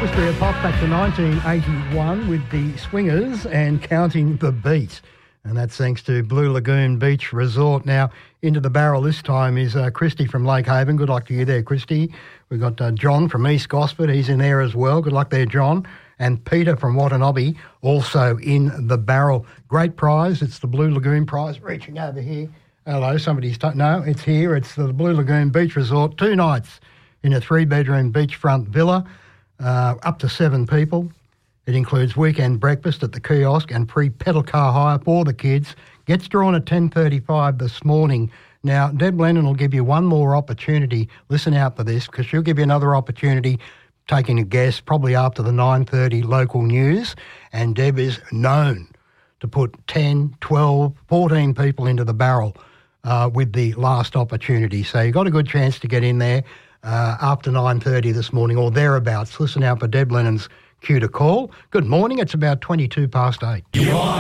History of pop back to 1981 with the Swingers and Counting the Beat. And that's thanks to Blue Lagoon Beach Resort. Now, into the barrel this time is Christy from Lake Haven. Good luck to you there, Christy. We've got John from East Gosford. He's in there as well. Good luck there, John. And Peter from Watanabe also in the barrel. Great prize. It's the Blue Lagoon prize. Reaching over here. Hello, somebody's... No, it's here. It's the Blue Lagoon Beach Resort. 2 nights in a 3-bedroom beachfront villa. Up to 7 people. It includes weekend breakfast at the kiosk and pre-pedal car hire for the kids. Gets drawn at 10:35 this morning. Now, Deb Lennon will give you one more opportunity. Listen out for this, because she'll give you another opportunity, taking a guess, probably after the 9:30 local news. And Deb is known to put 10, 12, 14 people into the barrel with the last opportunity. So you've got a good chance to get in there after 9:30 this morning or thereabouts. Listen out for Deb Lennon's cue to call. Good morning. It's about 22 past 8.